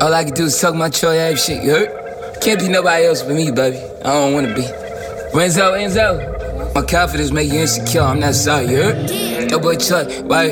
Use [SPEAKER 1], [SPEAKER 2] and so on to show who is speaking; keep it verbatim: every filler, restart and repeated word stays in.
[SPEAKER 1] All I can do is talk my Troy Ave shit, you heard? Can't be nobody else but me, baby. I don't wanna be. Renzo, Enzo, my confidence make you insecure, I'm not sorry, you heard? That boy Chuck, right?